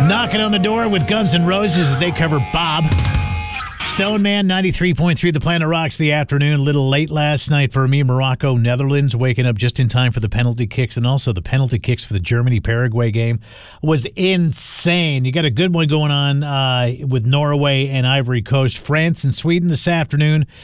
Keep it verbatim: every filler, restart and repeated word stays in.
Knocking on the door with Guns N' Roses as they cover Bob. Stone Man, ninety-three point three The Planet Rocks the afternoon. A little late last night for me. Morocco, Netherlands, waking up just in time for the penalty kicks, and also the penalty kicks for the Germany-Paraguay game was insane. You got a good one going on uh, with Norway and Ivory Coast. France and Sweden this afternoon.